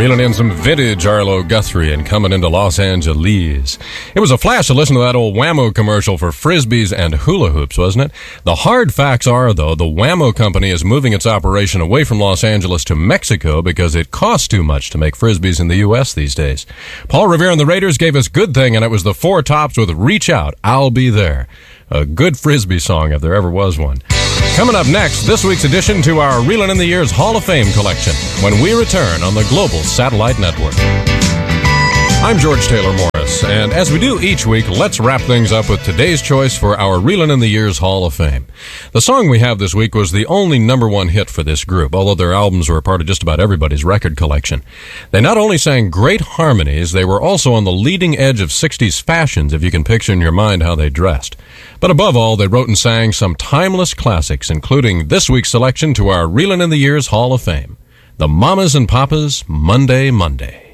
Reeling in some vintage Arlo Guthrie and coming into Los Angeles. It was a flash to listen to that old Whammo commercial for Frisbees and hula hoops, wasn't it? The hard facts are, though, the Whammo company is moving its operation away from Los Angeles to Mexico because it costs too much to make Frisbees in the U.S. these days. Paul Revere and the Raiders gave us Good Thing, and it was the Four Tops with Reach Out, I'll Be There. A good Frisbee song if there ever was one. Coming up next, this week's addition to our Reelin' in the Years Hall of Fame collection when we return on the Global Satellite Network. I'm George Taylor Morris, and as we do each week, let's wrap things up with today's choice for our Reelin' in the Years Hall of Fame. The song we have this week was the only #1 hit for this group, although their albums were a part of just about everybody's record collection. They not only sang great harmonies, they were also on the leading edge of 60s fashions, if you can picture in your mind how they dressed. But above all, they wrote and sang some timeless classics, including this week's selection to our Reelin' in the Years Hall of Fame, the Mamas and Papas, Monday, Monday.